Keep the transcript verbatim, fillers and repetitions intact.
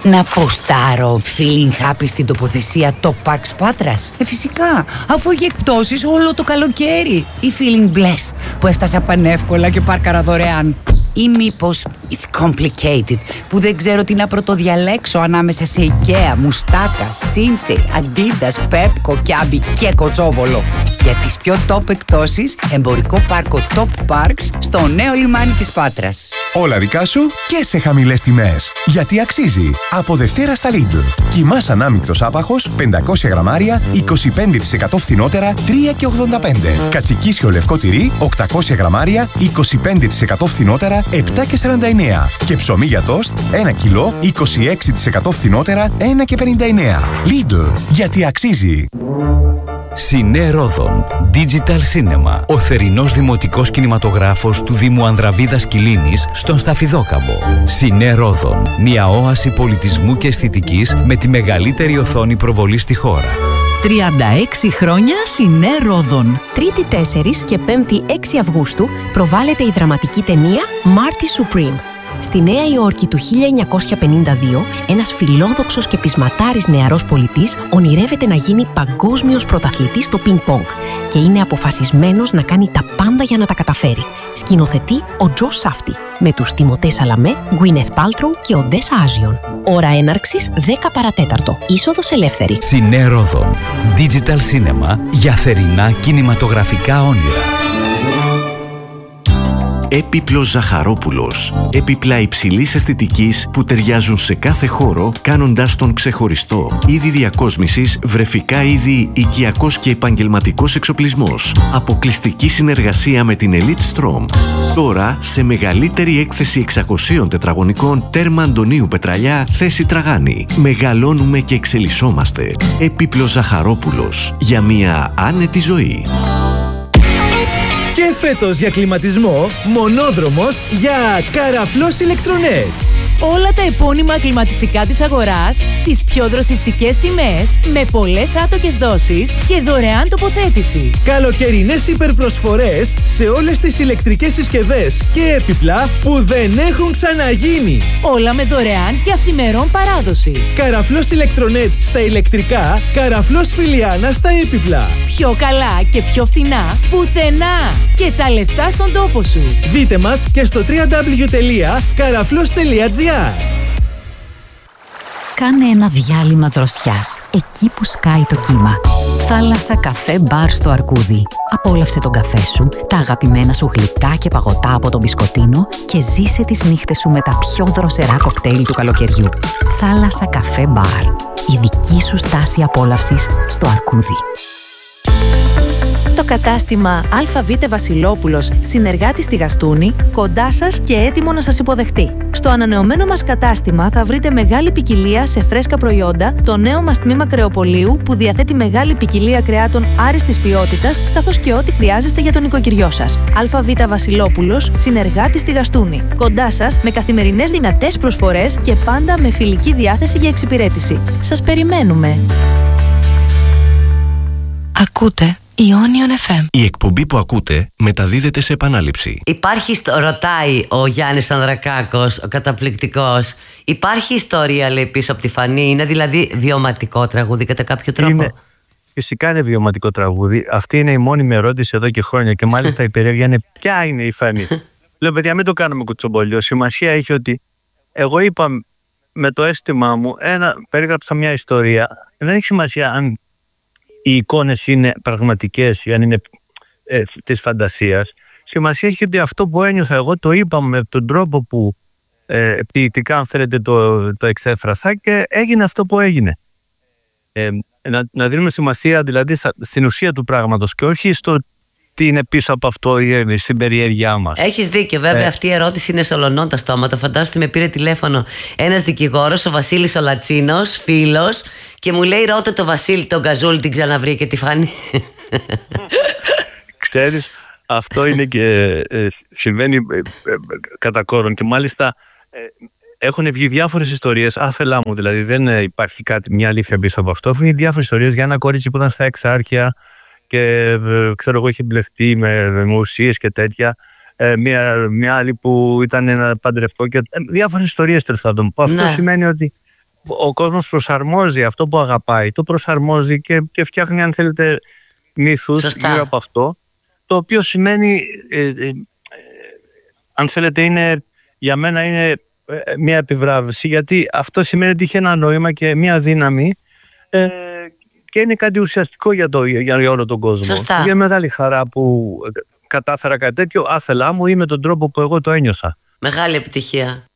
Να ποστάρω feeling happy στην τοποθεσία Top Parks Πάτρας? Ε, φυσικά, αφού έχει εκπτώσεις όλο το καλοκαίρι. Ή feeling blessed που έφτασα πανεύκολα και πάρκαρα δωρεάν. Ή μήπως it's complicated που δεν ξέρω τι να πρωτοδιαλέξω ανάμεσα σε IKEA, Μουστάκα, Σίνσεϊ, Αντίντας, Πέπκο, Κιάμπι και Κοτσόβολο. Για τις πιο top εκπτώσεις, εμπορικό πάρκο Top Parks στο νέο λιμάνι της Πάτρας. Όλα δικά σου και σε χαμηλές τιμές. Γιατί αξίζει. Από Δευτέρα στα Lidl. Κιμάς ανάμεικτος άπαχος πεντακόσια γραμμάρια, είκοσι πέντε τοις εκατό φθηνότερα, τρία και ογδόντα πέντε. Κατσικίσιο λευκό τυρί, οκτακόσια γραμμάρια, είκοσι πέντε τοις εκατό φθηνότερα, επτά και σαράντα εννέα. Και ψωμί για τόστ, ένα κιλό, είκοσι έξι τοις εκατό φθηνότερα, ένα και πενήντα εννέα. Lidl. Γιατί αξίζει. Σινέ Ρόδον Digital Cinema, ο θερινός δημοτικός κινηματογράφος του Δήμου Ανδραβίδας Κιλίνης στον Σταφιδόκαμπο. Σινέ Ρόδον, μια όαση πολιτισμού και αισθητικής με τη μεγαλύτερη οθόνη προβολής στη χώρα. τριάντα έξι χρόνια Σινέ Ρόδον. Τρίτη τέσσερις και Πέμπτη έξι Αυγούστου προβάλλεται η δραματική ταινία Marty Supreme. Στη Νέα Υόρκη του χίλια εννιακόσια πενήντα δύο, ένας φιλόδοξος και πεισματάρης νεαρός πολιτής ονειρεύεται να γίνει παγκόσμιος πρωταθλητής στο πινκ-πονγκ και είναι αποφασισμένος να κάνει τα πάντα για να τα καταφέρει. Σκηνοθετεί ο Τζο Σάφτη, με τους Τιμωτέ Σαλαμέ, Γκουίνεθ Πάλτροου και Οντέσα Άζιον. Ώρα έναρξης δέκα παρατέταρτο. Είσοδος ελεύθερη. Σινέ Ρόδον Digital Cinema, για θερινά κινηματογραφικά όνειρα. Έπιπλος Ζαχαρόπουλος. Έπιπλα υψηλής αισθητικής που ταιριάζουν σε κάθε χώρο, κάνοντας τον ξεχωριστό. Είδη διακόσμησης, βρεφικά είδη, οικιακός και επαγγελματικός εξοπλισμός. Αποκλειστική συνεργασία με την Elite Strom. Τώρα σε μεγαλύτερη έκθεση εξακοσίων τετραγωνικών, τέρμα Αντωνίου Πετραλιά, θέση Τραγάνη. Μεγαλώνουμε και εξελισσόμαστε. Έπιπλος Ζαχαρόπουλος. Για μια άνετη ζωή. Και φέτος για κλιματισμό, μονόδρομος για Καραφλός Ηλεκτρονέτ. Όλα τα επώνυμα κλιματιστικά της αγοράς στις πιο δροσιστικές τιμές, με πολλές άτοκες δόσεις και δωρεάν τοποθέτηση. Καλοκαιρινές υπερπροσφορές σε όλες τις ηλεκτρικές συσκευές και έπιπλα που δεν έχουν ξαναγίνει. Όλα με δωρεάν και αυθημερών παράδοση. Καραφλός Ηλεκτρονέτ στα ηλεκτρικά, Καραφλός Φιλιάνα στα έπιπλα. Πιο καλά και πιο φθηνά πουθενά. Και τα λεφτά στον τόπο σου. Δείτε μας και στο double-u double-u double-u τελεία καραφλός τελεία τζι άρ. Κάνε ένα διάλειμμα δροσιάς, εκεί που σκάει το κύμα. Θάλασσα, καφέ, μπαρ στο Αρκούδι. Απόλαυσε τον καφέ σου, τα αγαπημένα σου γλυκά και παγωτά από τον μπισκοτίνο και ζήσε τις νύχτες σου με τα πιο δροσερά κοκτέιλ του καλοκαιριού. Θάλασσα, καφέ, μπαρ. Η δική σου στάση απόλαυσης στο Αρκούδι. Το κατάστημα ΑΒ Βασιλόπουλος, συνεργάτη στη Γαστούνη, κοντά σας και έτοιμο να σας υποδεχτεί. Στο ανανεωμένο μας κατάστημα θα βρείτε μεγάλη ποικιλία σε φρέσκα προϊόντα, το νέο μας τμήμα κρεοπολίου που διαθέτει μεγάλη ποικιλία κρεάτων άριστης ποιότητας, καθώς και ό,τι χρειάζεστε για τον οικοκυριό σας. ΑΒ Βασιλόπουλος, συνεργάτη στη Γαστούνη. Κοντά σας με καθημερινές δυνατές προσφορές και πάντα με φιλική διάθεση για εξυπηρέτηση. Σας περιμένουμε. Ακούτε Ionion εφ εμ. Η εκπομπή που ακούτε μεταδίδεται σε επανάληψη. Υπάρχει, στο... ρωτάει ο Γιάννης Ανδρακάκος, ο καταπληκτικός, υπάρχει ιστορία, λέει, πίσω από τη Φανή? Είναι δηλαδή βιωματικό τραγούδι κατά κάποιο τρόπο? Είναι, φυσικά είναι βιωματικό τραγούδι. Αυτή είναι η μόνιμη ερώτηση εδώ και χρόνια. Και μάλιστα η περιέργεια είναι ποια είναι η Φανή. Λέω, παιδιά, μην το κάνουμε κουτσομπολιό. Σημασία έχει ότι εγώ είπα με το αίσθημά μου, ένα, περίγραψα μια ιστορία. Δεν έχει σημασία αν οι εικόνες είναι πραγματικές ή αν είναι ε, της φαντασίας. Σημασία έχει ότι αυτό που ένιωθα εγώ το είπα με τον τρόπο που ε, ποιητικά, αν θέλετε, το, το εξέφρασα και έγινε αυτό που έγινε. Ε, να, να δίνουμε σημασία δηλαδή στην ουσία του πράγματος και όχι στο τι είναι πίσω από αυτό ή στην περιέργειά μας. Έχεις δίκιο, βέβαια. Ε, αυτή η ερώτηση είναι σολονών τα στόματα. Φαντάζομαι ότι με πήρε τηλέφωνο ένας δικηγόρος, ο Βασίλης ο Λατσίνος, φίλος, και μου λέει: ρώτα το Βασίλη τον Καζούλη, την ξαναβρει και τη Φανή. Ξέρεις, αυτό είναι και ε, συμβαίνει ε, ε, κατά κόρον και μάλιστα ε, έχουν βγει διάφορες ιστορίες, άφελά μου δηλαδή, δεν ε, υπάρχει κάτι, μια αλήθεια πίσω από αυτό. Έχουν βγει διάφορες ιστορίες για ένα κορίτσι που ήταν στα Εξάρκεια και ε, ξέρω εγώ είχε μπλεχτεί με, με ουσίες και τέτοια. Ε, μια, μια άλλη που ήταν ένα παντρευτό και ε, διάφορες ιστορίες τέλος πάντων. Αυτό ναι. σημαίνει ότι ο κόσμος προσαρμόζει αυτό που αγαπάει, το προσαρμόζει και, και φτιάχνει, αν θέλετε, μύθους Σωστά. γύρω από αυτό, το οποίο σημαίνει, ε, ε, ε, αν θέλετε, είναι, για μένα είναι ε, μια επιβράβευση, γιατί αυτό σημαίνει ότι είχε ένα νόημα και μια δύναμη ε, και είναι κάτι ουσιαστικό για, το, για, για όλο τον κόσμο. Σωστά. Για μεγάλη χαρά που κατάφερα κάτι τέτοιο, άθελά μου ή με τον τρόπο που εγώ το ένιωσα. Μεγάλη επιτυχία.